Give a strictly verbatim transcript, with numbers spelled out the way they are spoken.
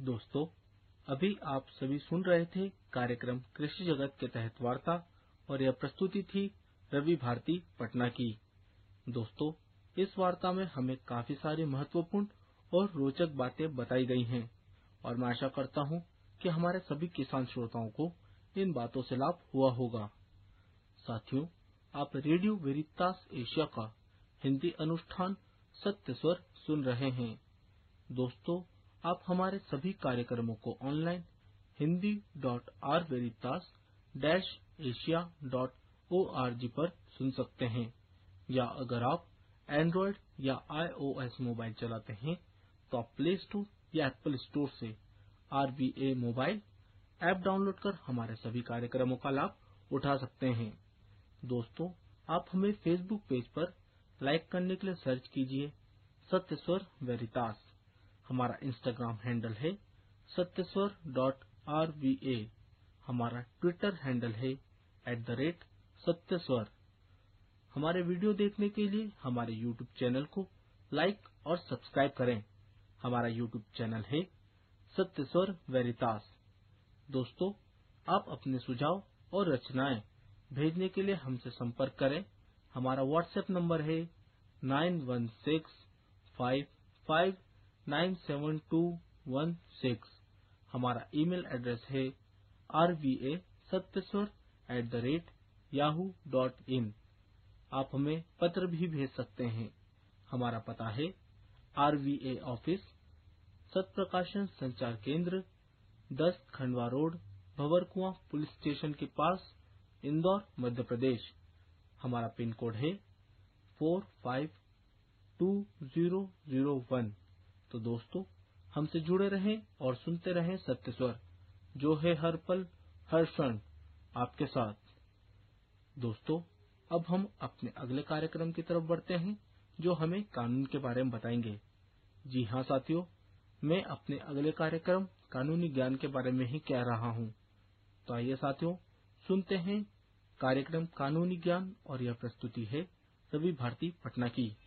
दोस्तों, अभी आप सभी सुन रहे थे कार्यक्रम कृषि जगत के तहत वार्ता और यह प्रस्तुति थी रवि भारती पटना की। दोस्तों, इस वार्ता में हमें काफी सारी महत्वपूर्ण और रोचक बातें बताई गई हैं और मैं आशा करता हूं कि हमारे सभी किसान श्रोताओं को इन बातों से लाभ हुआ होगा। साथियों, आप रेडियो वेरितास एशिया का हिंदी अनुष्ठान सत्य स्वर सुन रहे हैं। दोस्तों, आप हमारे सभी कार्यक्रमों को online Hindi dot are वेरितास dash Asia dot O R G पर सुन सकते हैं, या अगर आप एंड्रॉयड या आईओएस मोबाइल चलाते हैं तो आप प्ले स्टोर या एप्पल स्टोर से are V A mobile app download कर हमारे सभी कार्यक्रमों का लाभ उठा सकते हैं। दोस्तों, आप हमें फेसबुक पेज पर लाइक करने के लिए सर्च कीजिए सत्य स्वर वेरितास। हमारा इंस्टाग्राम हैंडल है सत्यस्वर डॉट आर वी ए। हमारा ट्विटर हैंडल है एट द रेट सत्यस्वर। हमारे वीडियो देखने के लिए हमारे यूट्यूब चैनल को लाइक और सब्सक्राइब करें। हमारा यूट्यूब चैनल है सत्यस्वर वेरितास। दोस्तों, आप अपने सुझाव और रचनाएं भेजने के लिए हमसे संपर्क करें। हमारा व्हाट्सएप नंबर है nine one six five five nine seven to one six. हमारा ईमेल एड्रेस है are V A सत्यस्वर at the rate Yahoo dot in. आप हमें पत्र भी भेज सकते हैं। हमारा पता है आर वी ए ऑफिस, सत्य प्रकाशन संचार केंद्र, दस Khandwa road, Bhanwarkuan police station के पास, इंदौर, मध्य प्रदेश। हमारा पिन कोड है four five to zero zero one. तो दोस्तों, हमसे जुड़े रहें और सुनते रहें सत्य स्वर, जो है हर पल हर क्षण आपके साथ। दोस्तों, अब हम अपने अगले कार्यक्रम की तरफ बढ़ते हैं, जो हमें कानून के बारे में बताएंगे। जी हाँ साथियों, मैं अपने अगले कार्यक्रम कानूनी ज्ञान के बारे में ही कह रहा हूँ। तो आइए साथियों, सुनते हैं कार्यक्रम कानूनी ज्ञान, और यह प्रस्तुति है रवि भारती पटना की।